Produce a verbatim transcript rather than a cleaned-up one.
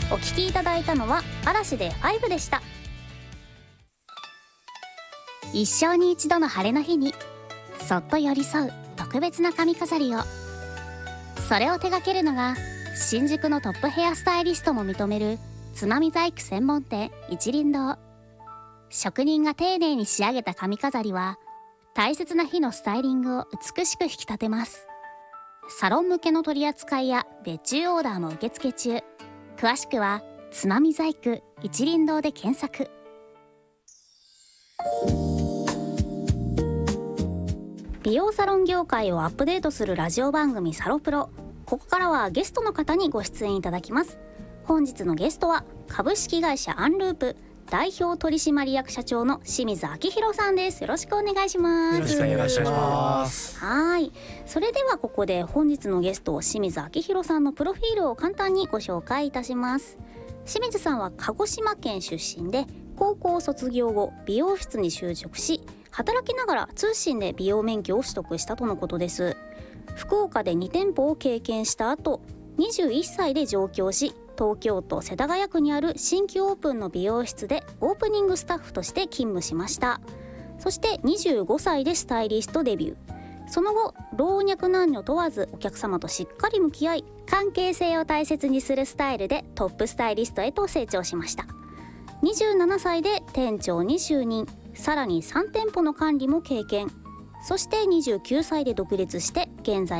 お聞きいただいたのは嵐でファイブでした。一生に一度の晴れの日にそっと寄り添う特別な髪飾りを、それを手掛けるのが新宿のトップヘアスタイリストも認めるつまみ細工専門店一輪堂。職人が丁寧に仕上げた髪飾りは大切な日のスタイリングを美しく引き立てます。サロン向けの取り扱いや別注オーダーも受付中。詳しくはつまみ細工一輪堂で検索。美容サロン業界をアップデートするラジオ番組サロプロ。ここからはゲストの方にご出演いただきます。本日のゲストは株式会社アンループ代表取締役社長の清水明弘さんです。よろしくお願いします。 よろしくお願いします。 はい、それではここで本日のゲスト清水明弘さんのプロフィールを簡単にご紹介いたします。清水さんは鹿児島県出身で、高校卒業後美容室に就職し、働きながら通信で美容免許を取得したとのことです。福岡でに店舗を経験した後、にじゅういっさいで上京し、東京都世田谷区にある新規オープンの美容室でオープニングスタッフとして勤務しました。そしてにじゅうごさいでスタイリストデビュー。その後、老若男女問わずお客様としっかり向き合い、関係性を大切にするスタイルでトップスタイリストへと成長しました。にじゅうななさいで店長に就任、さらにさん店舗の管理も経験。そしてにじゅうきゅうさいで独立して現在